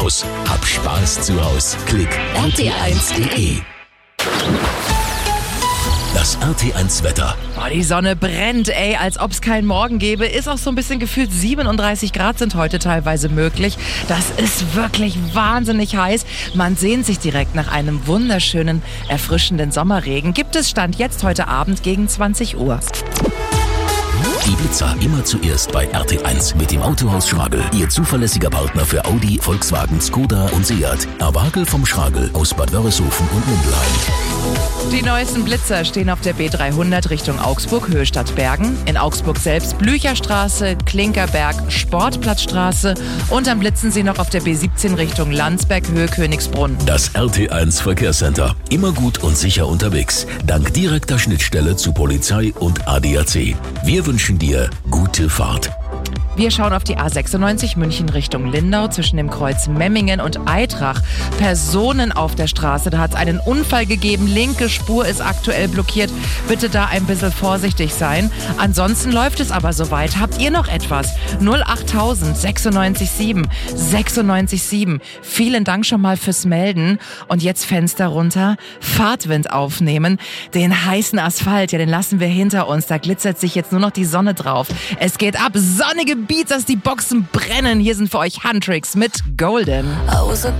Autohaus. Hab Spaß zu Haus. Klick RT1.de. Das RT1 Wetter. Oh, die Sonne brennt, ey, als ob es keinen Morgen gäbe. Ist auch so ein bisschen gefühlt, 37 Grad sind heute teilweise möglich. Das ist wirklich wahnsinnig heiß. Man sehnt sich direkt nach einem wunderschönen, erfrischenden Sommerregen. Gibt es Stand jetzt heute Abend gegen 20 Uhr. Die Blitzer immer zuerst bei RT1 mit dem Autohaus Schragel. Ihr zuverlässiger Partner für Audi, Volkswagen, Skoda und Seat. Awagel vom Schragel aus Bad Wörishofen und Mindelheim. Die neuesten Blitzer stehen auf der B300 Richtung Augsburg, Höhe Stadtbergen. In Augsburg selbst Blücherstraße, Klinkerberg, Sportplatzstraße. Und dann blitzen sie noch auf der B17 Richtung Landsberg, Höhe Königsbrunn. Das RT1 Verkehrscenter. Immer gut und sicher unterwegs. Dank direkter Schnittstelle zu Polizei und ADAC. Wir wünschen dir gute Fahrt. Wir schauen auf die A96 München Richtung Lindau zwischen dem Kreuz Memmingen und Aitrach. Personen auf der Straße, da hat es einen Unfall gegeben. Linke Spur ist aktuell blockiert. Bitte da ein bisschen vorsichtig sein. Ansonsten läuft es aber soweit. Habt ihr noch etwas? 08000 967 967. Vielen Dank schon mal fürs Melden. Und jetzt Fenster runter, Fahrtwind aufnehmen. Den heißen Asphalt, ja, den lassen wir hinter uns. Da glitzert sich jetzt nur noch die Sonne drauf. Es geht ab, sonnige Beats, dass die Boxen brennen. Hier sind für euch Huntrix mit Golden.